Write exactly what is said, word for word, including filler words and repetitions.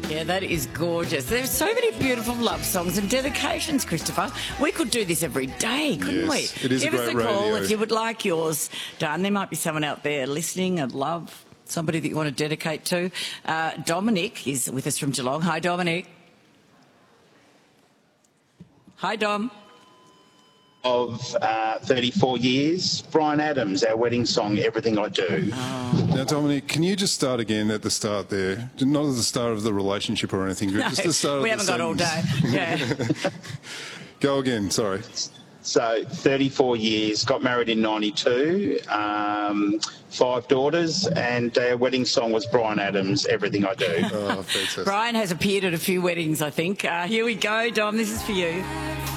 Yeah, that is gorgeous. There's so many beautiful love songs and dedications, Christopher. We could do this every day, couldn't Yes, we? it is a Give us a great call radio. if you would like yours done. There might be someone out there listening and love somebody that you want to dedicate to. Uh, Dominic is with us from Geelong. Hi, Dominic. Hi, Dom. Of uh, thirty-four years, Brian Adams, our wedding song, Everything I Do. Oh. Now, Dominic, can you just start again at the start there? Not at the start of the relationship or anything, but No, just the start we of the haven't got all day. sentence. Yeah. Go again, sorry. So, thirty-four years, got married in ninety-two, um, five daughters, and our wedding song was Brian Adams, Everything I Do. Oh, fantastic. Brian has appeared at a few weddings, I think. Uh, here we go, Dom. This is for you.